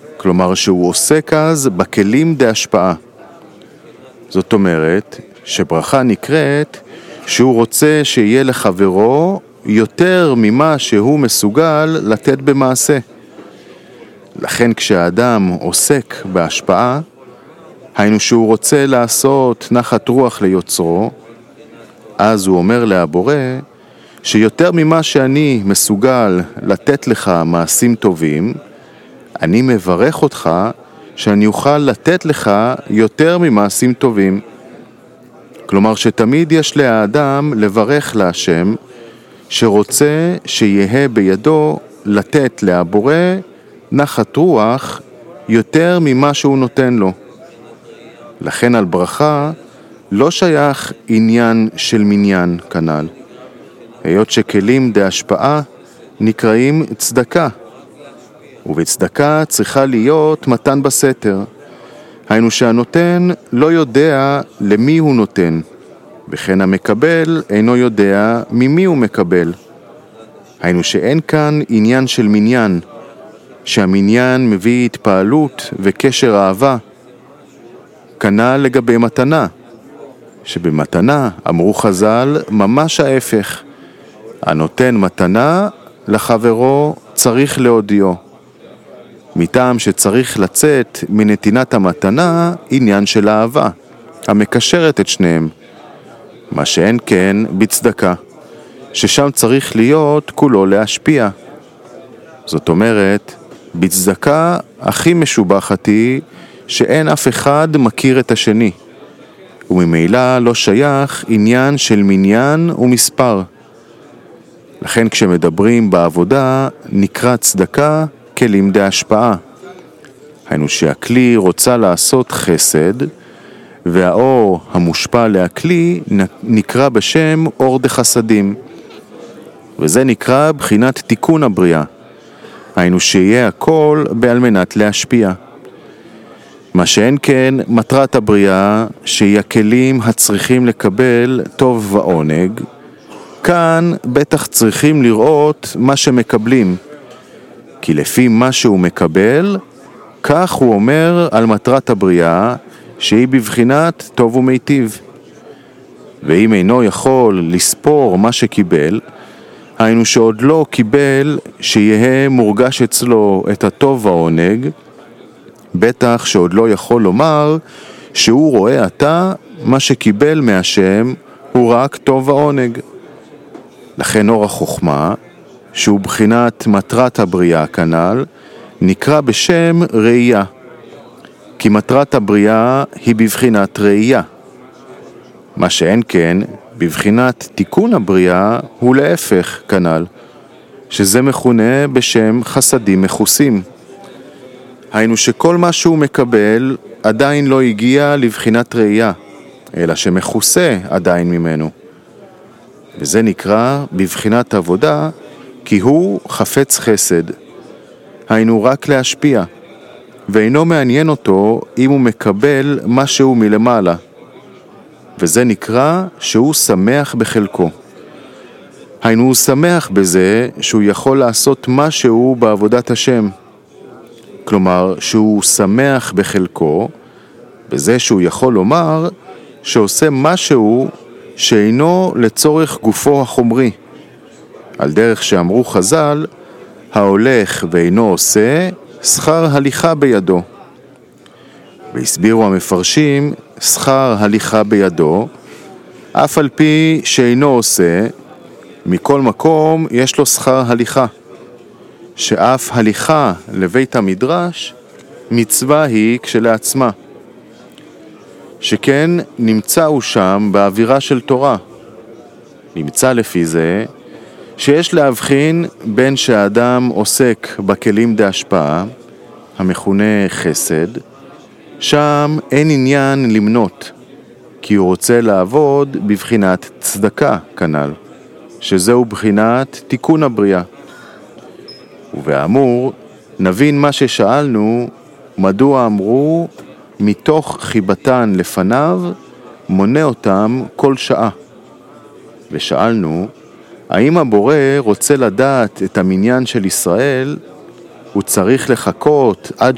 כלומר שהוא עוסק אז בכלים דהשפעה. זאת אומרת שברכה נקראת שהוא רוצה שיהיה לחברו יותר ממה שהוא מסוגל לתת במעשה. לכן כשהאדם עוסק בהשפעה, היינו שהוא רוצה לעשות נחת רוח ליוצרו, אז הוא אומר להבורא שיותר ממה שאני מסוגל לתת לך מעשים טובים, אני מברך אותך שאני אוכל לתת לך יותר ממעשים טובים. כלומר שתמיד יש לאדם לברך להשם שרוצה שיהיה בידו לתת להבורא נחת רוח יותר ממה שהוא נותן לו. לכן על ברכה לא שייך עניין של מניין כנ"ל. היות שכלים דהשפעה נקראים צדקה, ובצדקה צריכה להיות מתן בסתר. היינו שהנותן לא יודע למי הוא נותן, וכן המקבל אינו יודע ממי הוא מקבל. היינו שאין כאן עניין של מניין, שהמניין מביא התפעלות וקשר אהבה. כנ"ל לגבי מתנה, שבמתנה אמרו חז"ל ממש ההפך, הנותן מתנה לחברו צריך להודיעו. מטעם שצריך לצאת מנתינת המתנה עניין של אהבה, המקשרת את שניהם. מה שאין כן בצדקה, ששם צריך להיות כולו להשפיע. זאת אומרת, בצדקה הכי משובחת היא שאין אף אחד מכיר את השני, וממילא לא שייך עניין של מניין ומספר. לכן כשמדברים בעבודה נקרא צדקה כלים דהשפעה. היינו שהכלי רוצה לעשות חסד, והאור המושפע להכלי נקרא בשם אור דחסדים. וזה נקרא בחינת תיקון הבריאה. היינו שיהיה הכל בעל מנת להשפיע. מה שאין כן מטרת הבריאה שהיא הכלים הצריכים לקבל טוב ועונג. כאן בטח צריכים לראות מה שמקבלים, כי לפי מה שהוא מקבל, כך הוא אומר על מטרת הבריאה שהיא בבחינת טוב ומיטיב. ואם אינו יכול לספור מה שקיבל, היינו שעוד לא קיבל שיהיה מורגש אצלו את הטוב והעונג, בטח שעוד לא יכול לומר שהוא רואה עתה מה שקיבל מהשם הוא רק טוב ועונג. לכן אור החוכמה, שהוא בחינת מטרת הבריאה כנ"ל, נקרא בשם ראייה. כי מטרת הבריאה היא בבחינת ראייה. מה שאין כן, בבחינת תיקון הבריאה הוא להפך כנ"ל, שזה מכונה בשם חסדים מכוסים. היינו שכל מה שהוא מקבל עדיין לא הגיע לבחינת ראייה, אלא שמכוסה עדיין ממנו. וזה נקרא בבחינת עבודה, כי הוא חפץ חסד. היינו רק להשפיע, ואינו מעניין אותו אם הוא מקבל משהו מלמעלה. וזה נקרא שהוא שמח בחלקו. היינו הוא שמח בזה שהוא יכול לעשות משהו בעבודת השם. כלומר שהוא שמח בחלקו, בזה שהוא יכול לומר שעושה משהו שאינו לצורך גופו החומרי. על דרך שאמרו חז"ל, ההולך ואינו עושה, שכר הליכה בידו. והסבירו המפרשים, שכר הליכה בידו, אף על פי שאינו עושה, מכל מקום יש לו שכר הליכה. שאף הליכה לבית המדרש, מצווה היא כשלעצמה. שכן נמצא הוא שם באווירה של תורה. נמצא לפי זה שיש להבחין בין שהאדם עוסק בכלים דהשפעה, המכונה חסד, שם אין עניין למנות, כי הוא רוצה לעבוד בבחינת צדקה כנ"ל, שזהו בחינת תיקון הבריאה. ובאמור נבין מה ששאלנו, מדוע אמרו מתוך חיבתן לפניו מונה אותם כל שעה. ושאלנו, האם הבורא רוצה לדעת את המניין של ישראל, הוא צריך לחכות עד